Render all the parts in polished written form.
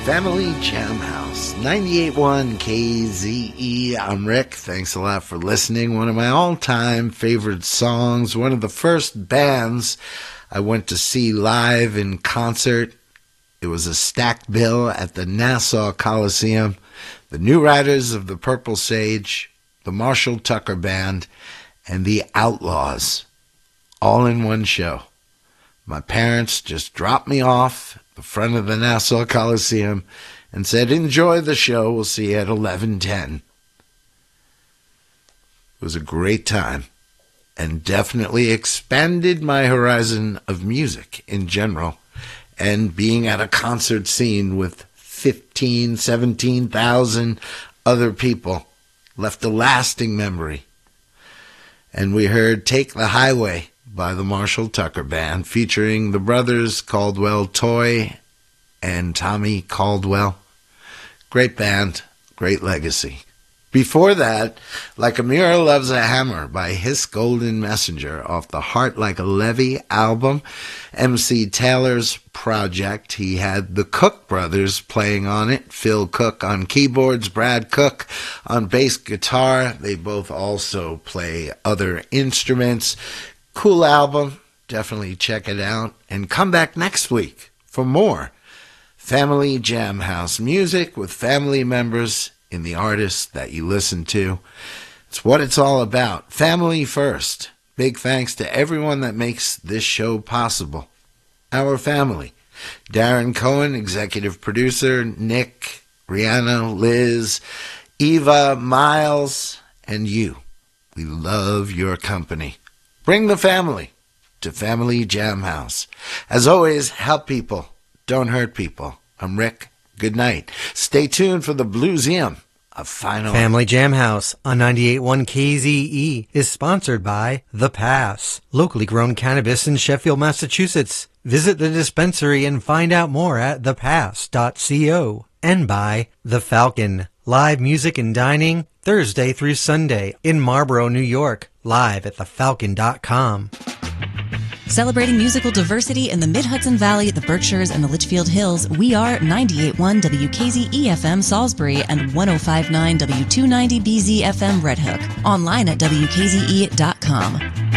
Family Jam House, 98.1 KZE. I'm Rick. Thanks a lot for listening. One of my all-time favorite songs, one of the first bands I went to see live in concert. It was a stacked bill at the Nassau Coliseum. The New Riders of the Purple Sage, the Marshall Tucker Band, and the Outlaws, all in one show. My parents just dropped me off the front of the Nassau Coliseum and said, enjoy the show, we'll see you at 11:10. It was a great time and definitely expanded my horizon of music in general, and being at a concert scene with 15, 17,000 other people left a lasting memory. And we heard Take the Highway by the Marshall Tucker Band, featuring the brothers Caldwell Toy and Tommy Caldwell. Great band, great legacy. Before that, Like a Mirror Loves a Hammer by His Golden Messenger off the Heart Like a Levee album, MC Taylor's project. He had the Cook brothers playing on it, Phil Cook on keyboards, Brad Cook on bass guitar. They both also play other instruments. Cool album. Definitely check it out. And come back next week for more Family Jam House music with family members in the artists that you listen to. It's what it's all about. Family first. Big thanks to everyone that makes this show possible. Our family. Darren Cohen, executive producer, Nick, Rihanna, Liz, Eva, Miles, and you. We love your company. Bring the family to Family Jam House. As always, help people. Don't hurt people. I'm Rick. Good night. Stay tuned for the Blueseum of Fine Art. Family Jam House on 98.1 KZE is sponsored by The Pass, locally grown cannabis in Sheffield, Massachusetts. Visit the dispensary and find out more at thepass.co. And by The Falcon, live music and dining Thursday through Sunday in Marlborough, New York, live at thefalcon.com. Celebrating musical diversity in the Mid-Hudson Valley, the Berkshires, and the Litchfield Hills, we are 98.1 WKZE-FM Salisbury and 105.9 W290BZ-FM Red Hook. Online at WKZE.com.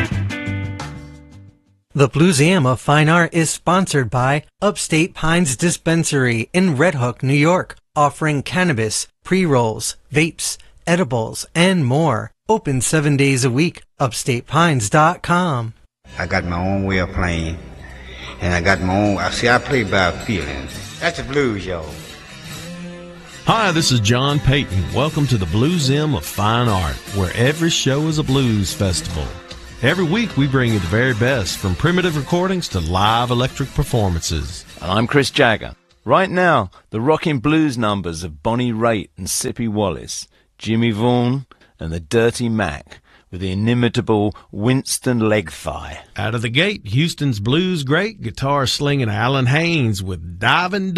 The Blueseum of Fine Art is sponsored by Upstate Pines Dispensary in Red Hook, New York, offering cannabis, pre-rolls, vapes, edibles, and more. Open 7 days a week. UpstatePines.com. I got my own way of playing, and I got my own. I play by feeling. That's the blues, y'all. Hi, this is John Payton. Welcome to the Blueseum of Fine Art, where every show is a blues festival. Every week we bring you the very best, from primitive recordings to live electric performances. And I'm Chris Jagger. Right now, the rockin' blues numbers of Bonnie Raitt and Sippy Wallace, Jimmy Vaughan, and the Dirty Mac, with the inimitable Winston Legthigh. Out of the gate, Houston's blues great, guitar slinging Alan Haynes with Divin'